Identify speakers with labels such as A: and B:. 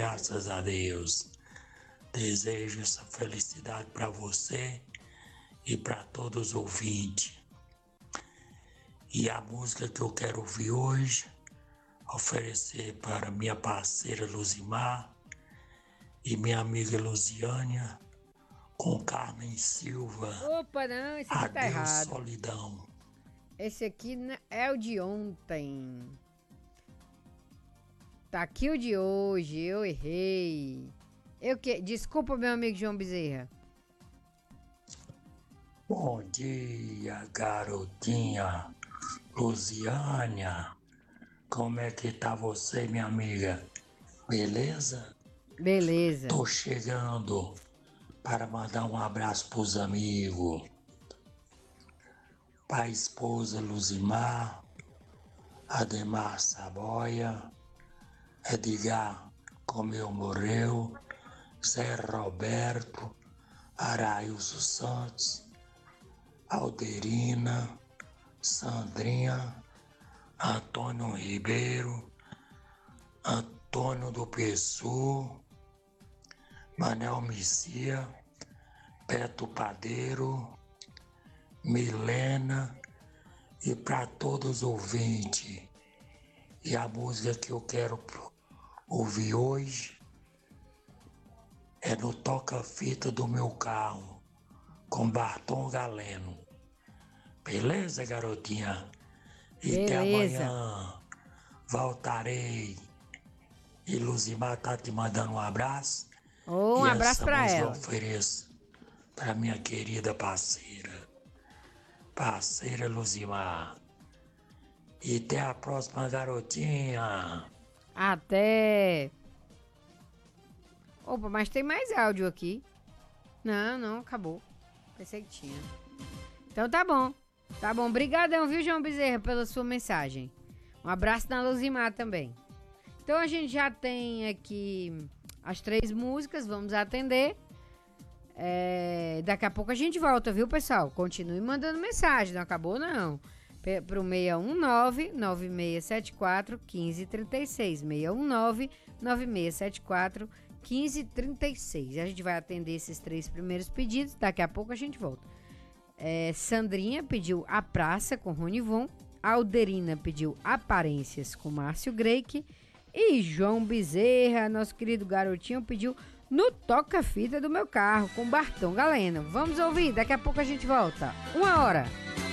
A: graças a Deus. Desejo essa felicidade para você e para todos os ouvintes. E a música que eu quero ouvir hoje, oferecer para minha parceira Luzimar e minha amiga Luziânia, com Carmen Silva.
B: Opa, não, esse aqui tá errado.
A: Solidão.
B: Esse aqui é o de ontem. Tá aqui o de hoje, eu errei. Desculpa, meu amigo João Bezerra.
A: Bom dia, garotinha Luziânia. Como é que tá você, minha amiga? Beleza?
B: Beleza.
A: Tô chegando para mandar um abraço pros amigos. Pra esposa Luzimar, Ademar Saboia, Edgar Comeu Morreu, Zé Roberto, Arailson Santos, Alderina, Sandrinha, Antônio Ribeiro, Antônio do Pessu, Manel Messia, Beto Padeiro, Milena e para todos os ouvintes. E a música que eu quero ouvir hoje é no toca-fita do meu carro, com Barton Galeno. Beleza, garotinha? E
B: beleza.
A: Até amanhã. Voltarei. E Luzimar tá te mandando um abraço.
B: Um abraço para ela.
A: Eu ofereço para minha querida parceira Luzimar. E até a próxima, garotinha.
B: Até. Opa, mas tem mais áudio aqui. Não, acabou. Pensei que tinha. Então tá bom. Tá bom, brigadão, viu, João Bezerra, pela sua mensagem. Um abraço na Luzimar também. Então a gente já tem aqui as 3 músicas, vamos atender. Daqui a pouco a gente volta, viu, pessoal? Continue mandando mensagem, não acabou não. Pro 619-9674-1536. 619-9674-1536. A gente vai atender esses 3 primeiros pedidos, daqui a pouco a gente volta. Sandrinha pediu A Praça com Rony Von. Alderina pediu Aparências com Márcio Greik. E João Bezerra, nosso querido garotinho, pediu No Toca-Fita do Meu Carro com Barton Galeno. Vamos ouvir, daqui a pouco a gente volta. 1 hora.